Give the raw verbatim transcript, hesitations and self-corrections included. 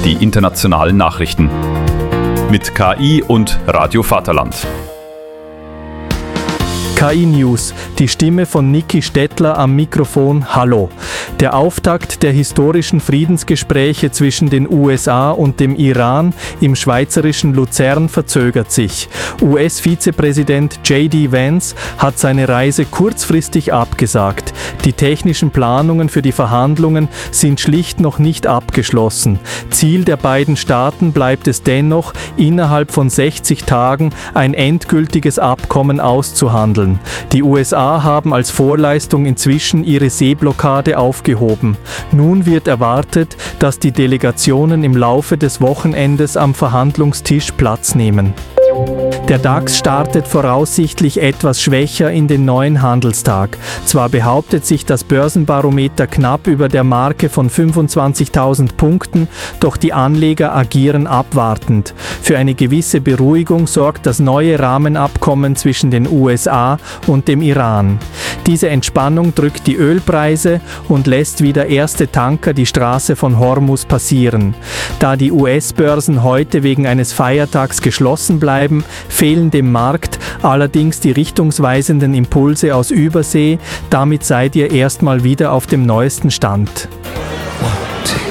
die internationalen Nachrichten. Mit K I und Radio Vaterland. K I-News, die Stimme von Niki Stettler am Mikrofon. Hallo. Der Auftakt der historischen Friedensgespräche zwischen den U S A und dem Iran im schweizerischen Luzern verzögert sich. U S-Vizepräsident J D Vance hat seine Reise kurzfristig abgesagt. Die technischen Planungen für die Verhandlungen sind schlicht noch nicht abgeschlossen. Ziel der beiden Staaten bleibt es dennoch, innerhalb von sechzig Tagen ein endgültiges Abkommen auszuhandeln. Die U S A haben als Vorleistung inzwischen ihre Seeblockade aufgehoben. Nun wird erwartet, dass die Delegationen im Laufe des Wochenendes am Verhandlungstisch Platz nehmen. Der DAX startet voraussichtlich etwas schwächer in den neuen Handelstag. Zwar behauptet sich das Börsenbarometer knapp über der Marke von fünfundzwanzigtausend Punkten, doch die Anleger agieren abwartend. Für eine gewisse Beruhigung sorgt das neue Rahmenabkommen zwischen den U S A und dem Iran. Diese Entspannung drückt die Ölpreise und lässt wieder erste Tanker die Straße von Hormuz passieren. Da die U S-Börsen heute wegen eines Feiertags geschlossen bleiben, fehlen dem Markt allerdings die richtungsweisenden Impulse aus Übersee. Damit seid ihr erstmal wieder auf dem neuesten Stand.